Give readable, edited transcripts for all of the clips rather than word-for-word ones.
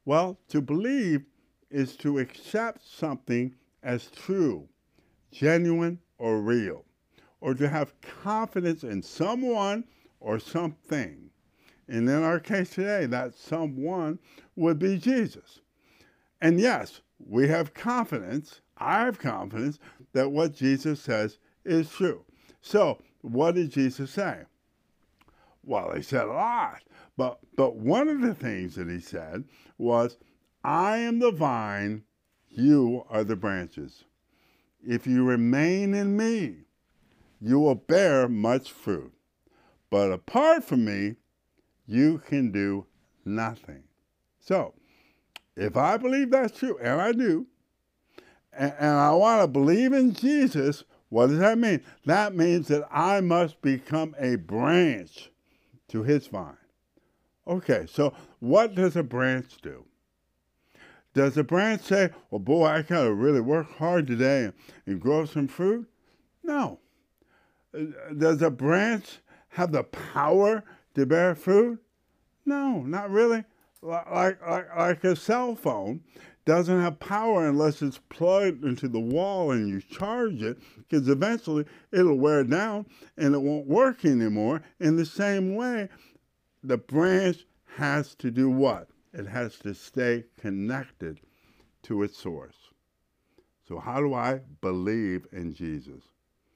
Well, to believe is to accept something as true, genuine, or real, or to have confidence in someone or something. And in our case today, that someone would be Jesus. And yes, we have confidence, I have confidence, that what Jesus says is true. So, what did Jesus say? Well, he said a lot. But one of the things that he said was, I am the vine, you are the branches. If you remain in me, you will bear much fruit. But apart from me, you can do nothing. So, if I believe that's true, and I do, and I want to believe in Jesus, what does that mean? That means that I must become a branch to his vine. Okay, so what does a branch do? Does a branch say, well, boy, I got to really work hard today and grow some fruit? No. Does a branch have the power to bear fruit? No, not really. Like a cell phone doesn't have power unless it's plugged into the wall and you charge it, because eventually it'll wear down and it won't work anymore. In the same way, the branch has to do what? It has to stay connected to its source. So how do I believe in Jesus?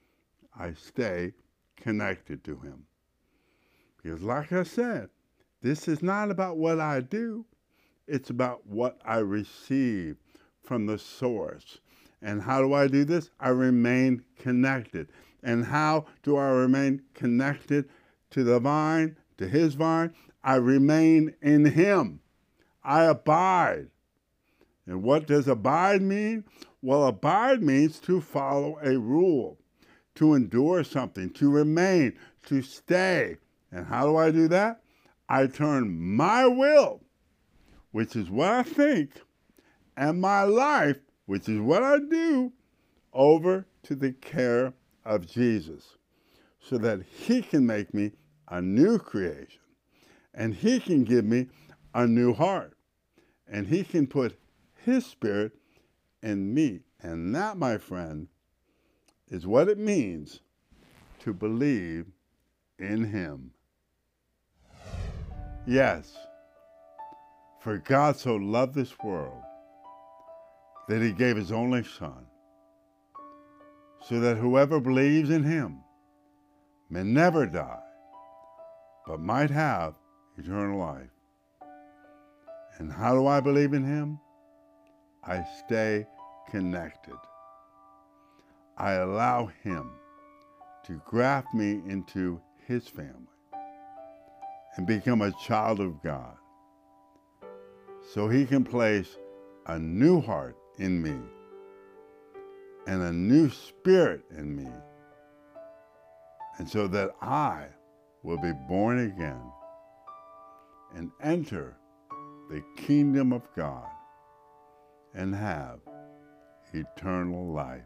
I stay connected to him. Because like I said, this is not about what I do. It's about what I receive from the source. And how do I do this? I remain connected. And how do I remain connected to the vine, to his vine? I remain in him. I abide. And what does abide mean? Well, abide means to follow a rule, to endure something, to remain, to stay. And how do I do that? I turn my will, which is what I think, and my life, which is what I do, over to the care of Jesus, so that he can make me a new creation, and he can give me a new heart, and he can put his spirit in me. And that, my friend, is what it means to believe in him. Yes, for God so loved this world that he gave his only Son, so that whoever believes in him may never die, but might have eternal life. And how do I believe in him? I stay connected. I allow him to graft me into his family and become a child of God, so he can place a new heart in me and a new spirit in me, and so that I will be born again and enter the kingdom of God and have eternal life.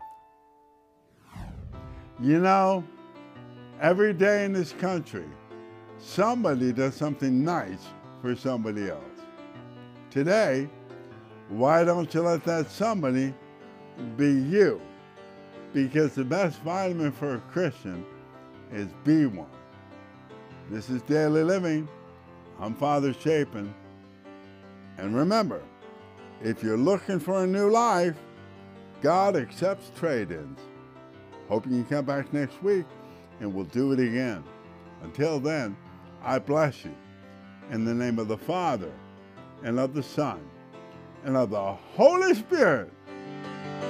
You know, every day in this country, somebody does something nice for somebody else. Today, why don't you let that somebody be you? Because the best vitamin for a Christian is B1. This is Daily Living. I'm Father Chapin. And remember, if you're looking for a new life, God accepts trade-ins. Hope you can come back next week and we'll do it again. Until then, I bless you in the name of the Father and of the Son and of the Holy Spirit.